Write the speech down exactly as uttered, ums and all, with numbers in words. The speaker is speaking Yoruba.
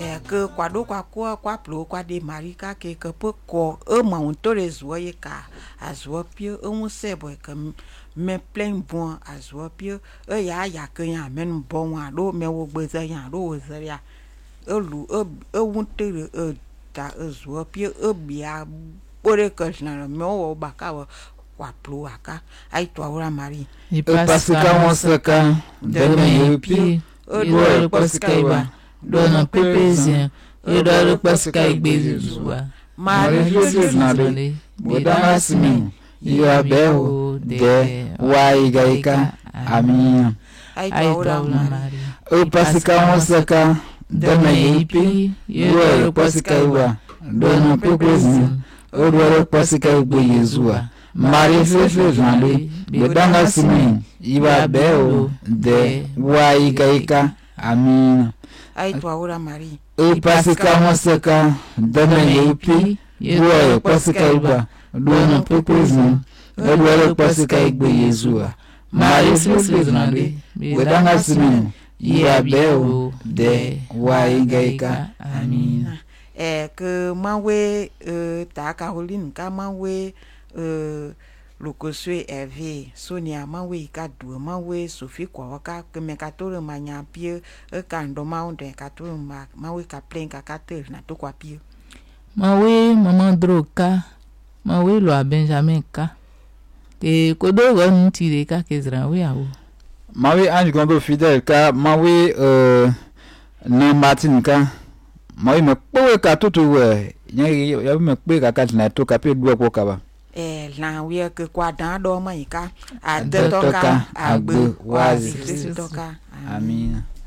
é que quando qua qua qua plo qua de marica que que por co e mão tores voye ka azwo pio e um sebo que me plein bon azwo pio e ya ya que ya men bon wa do me wo gbeza ya do zeria e lu e un tere e ta azwo pio e bia ore que na me wo baka kwa plo aka ai to ora mari e pasika mosaka de me pi e do pasika iba dona pepezia e do pasika igbezua mari Jesus na de bodana simi ia beo de wai gaika amina ai to ora mari e pasika mosaka de me pi e do pasika iba dona pepezia e do pasika igbezua Maria Jesus na de bodana simi ia beo de wai gaika amina ai to ora mari e pasika mosaka dana yepi yewa pasika iba dona pepezin edwara pasika igbe yezua mari sisi nade wedanga simi ya beo de waigaika amina é que mawe ta Caroline ka mawe Lucosue Eve Sonia mawe ka du mawe Sophie kwa ka que me katoro manya pie e kando maunde katoro ma mawe ka plen ka kater na to kwa pie mawe mama droka mawe lo a Benjamin ka e kodo go ntire ka kezra we awo mawe ange gondo fidèle ka mawe euh na Martin ka mawe me powe ka tutu we nya ya me pe ka ka na to ka pe duo ko ka ba é lá we que kwa dan do mãe ka a toka agbe wazi toka amina.